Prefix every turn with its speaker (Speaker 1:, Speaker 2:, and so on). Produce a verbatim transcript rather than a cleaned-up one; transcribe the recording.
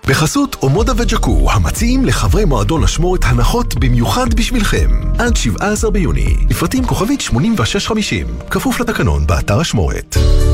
Speaker 1: בחסות אומודה וג'קו, המציעים לחברי מועדון אשמורת הנחות במיוחד בשבילכם. עד שבעה עשר ביוני. לפרטים כוכבית שמונים ושש חמישים. כפוף לתקנון באתר אשמורת.